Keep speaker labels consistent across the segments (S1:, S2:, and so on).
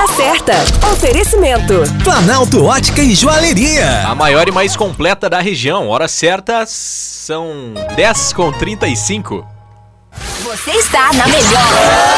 S1: hora certa. Oferecimento.
S2: Planalto Ótica e Joalheria.
S3: A maior e mais completa da região. Hora certa são 10h35.
S1: Você está na melhor.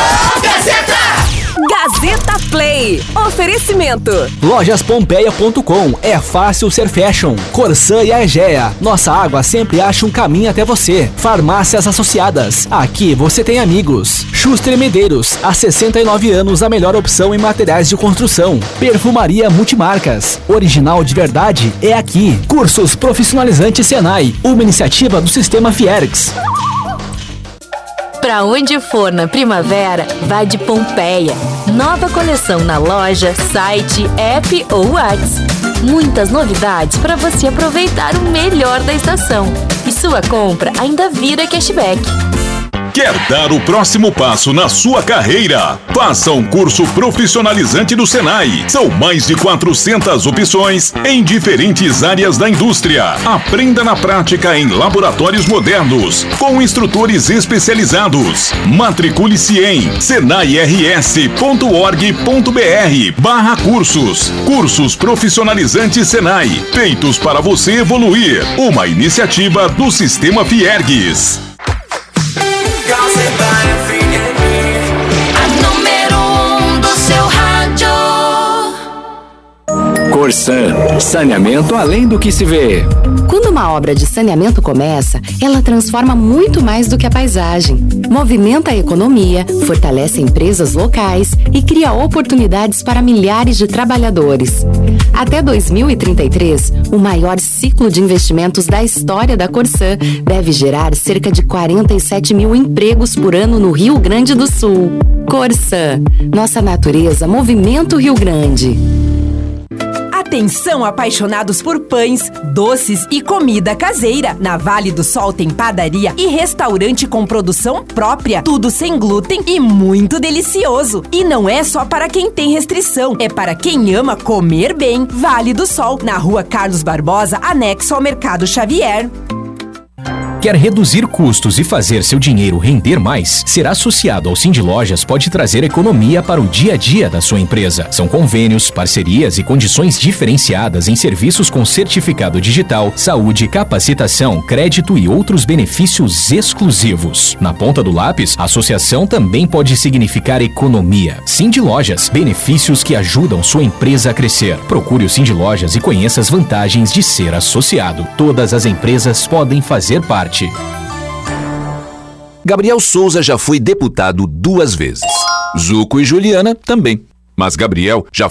S1: Gazeta Play. Oferecimento.
S2: Lojaspompeia.com. É fácil ser fashion. Corsã e Aegea. Nossa água sempre acha um caminho até você. Farmácias Associadas. Aqui você tem amigos. Schuster Medeiros. Há 69 anos a melhor opção em materiais de construção. Perfumaria Multimarcas. Original de verdade é aqui. Cursos Profissionalizantes Senai. Uma iniciativa do Sistema Fiergs.
S4: Pra onde for na primavera, vai de Pompeia. Nova coleção na loja, site, app ou WhatsApp. Muitas novidades para você aproveitar o melhor da estação. E sua compra ainda vira cashback.
S5: Quer dar o próximo passo na sua carreira? Faça um curso profissionalizante do Senai. São mais de 400 opções em diferentes áreas da indústria. Aprenda na prática em laboratórios modernos, com instrutores especializados. Matricule-se em senairs.org.br/cursos. Cursos profissionalizantes Senai, feitos para você evoluir. Uma iniciativa do Sistema Fiergs.
S6: A número 1 do seu rádio.
S7: Corsã, saneamento além do que se vê.
S8: Quando uma obra de saneamento começa, ela transforma muito mais do que a paisagem. Movimenta a economia, fortalece empresas locais e cria oportunidades para milhares de trabalhadores. Até 2033, o maior ciclo de investimentos da história da Corsã deve gerar cerca de 47 mil empregos por ano no Rio Grande do Sul. Corsã, nossa natureza movimenta o Rio Grande.
S1: Atenção, apaixonados por pães, doces e comida caseira. Na Vale do Sol tem padaria e restaurante com produção própria, tudo sem glúten e muito delicioso. E não é só para quem tem restrição, é para quem ama comer bem. Vale do Sol, na Rua Carlos Barbosa, anexo ao Mercado Xavier.
S9: Quer reduzir custos e fazer seu dinheiro render mais? Ser associado ao Cindy Lojas pode trazer economia para o dia a dia da sua empresa. São convênios, parcerias e condições diferenciadas em serviços com certificado digital, saúde, capacitação, crédito e outros benefícios exclusivos. Na ponta do lápis, a associação também pode significar economia. Cindy Lojas, benefícios que ajudam sua empresa a crescer. Procure o Cindy Lojas e conheça as vantagens de ser associado. Todas as empresas podem fazer parte.
S10: Gabriel Souza já foi deputado 2 vezes. Zuco e Juliana também. Mas Gabriel já